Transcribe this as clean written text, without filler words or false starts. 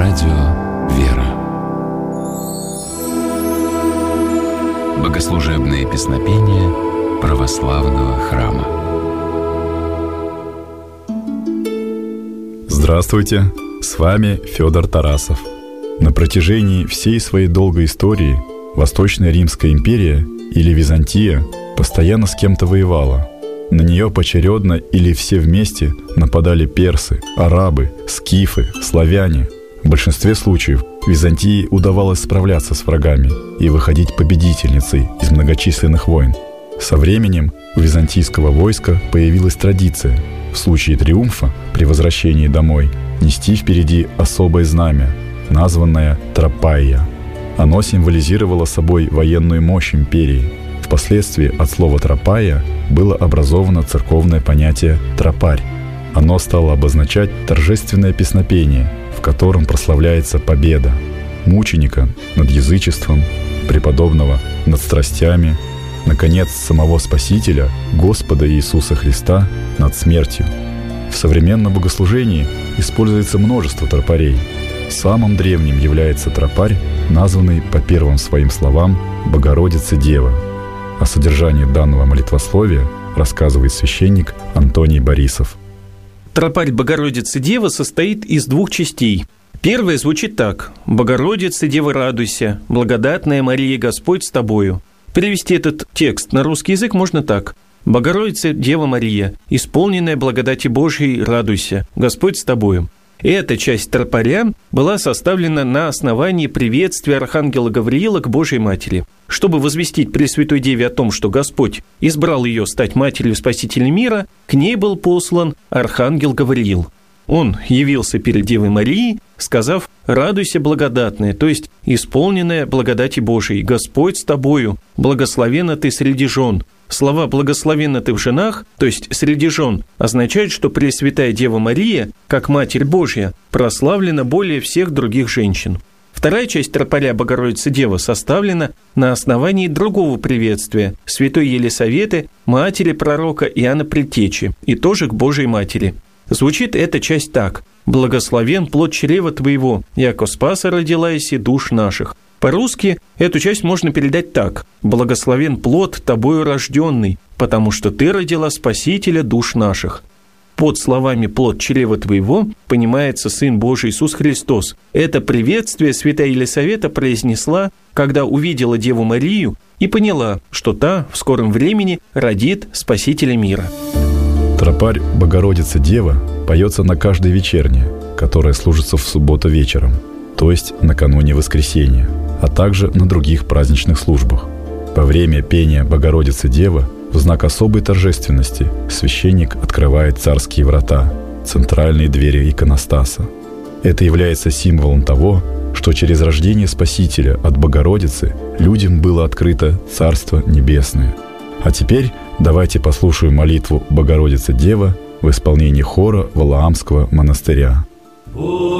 Радио «Вера». Богослужебные песнопения православного храма. Здравствуйте, с вами Федор Тарасов. На протяжении всей своей долгой истории Восточная Римская империя или Византия постоянно с кем-то воевала. На нее поочередно или все вместе нападали персы, арабы, скифы, славяне. В большинстве случаев Византии удавалось справляться с врагами и выходить победительницей из многочисленных войн. Со временем у византийского войска появилась традиция в случае триумфа при возвращении домой нести впереди особое знамя, названное тропаия. Оно символизировало собой военную мощь империи. Впоследствии от слова «тропаия» было образовано церковное понятие «тропарь». Оно стало обозначать торжественное песнопение, в котором прославляется победа мученика над язычеством, преподобного над страстями, наконец, самого Спасителя, Господа Иисуса Христа, над смертью. В современном богослужении используется множество тропарей. Самым древним является тропарь, названный по первым своим словам «Богородица Дева». О содержании данного молитвословия рассказывает священник Антоний Борисов. Тропарь Богородицы Девы состоит из двух частей. Первая звучит так: «Богородица Дева, радуйся, благодатная Мария, Господь с тобою». Перевести этот текст на русский язык можно так: «Богородица Дева Мария, исполненная благодати Божией, радуйся, Господь с тобою». Эта часть тропаря была составлена на основании приветствия архангела Гавриила к Божьей Матери. Чтобы возвестить Пресвятой Деве о том, что Господь избрал ее стать матерью Спасителя мира, к ней был послан архангел Гавриил. Он явился перед Девой Марией, сказав: «Радуйся, благодатная», то есть исполненная благодати Божией, «Господь с тобою, благословенна ты среди жен». Слова «благословенна ты в женах», то есть среди жен, означают, что Пресвятая Дева Мария, как Матерь Божья, прославлена более всех других женщин. Вторая часть тропаря Богородицы Дева составлена на основании другого приветствия святой Елисаветы, матери пророка Иоанна Предтечи, и тоже к Божьей Матери. Звучит эта часть так: «Благословен плод чрева твоего, яко спаса родила еси душ наших». По-русски эту часть можно передать так: «Благословен плод тобою рожденный, потому что ты родила Спасителя душ наших». Под словами «плод чрева твоего» понимается Сын Божий Иисус Христос. Это приветствие святая Елисавета произнесла, когда увидела Деву Марию и поняла, что та в скором времени родит Спасителя мира. Тропарь Богородица Дева поется на каждой вечерне, которая служится в субботу вечером, то есть накануне воскресения, а также на других праздничных службах. Во время пения Богородицы Дева в знак особой торжественности священник открывает царские врата, центральные двери иконостаса. Это является символом того, что через рождение Спасителя от Богородицы людям было открыто Царство Небесное. А теперь давайте послушаем молитву «Богородица Дева» в исполнении хора Валаамского монастыря.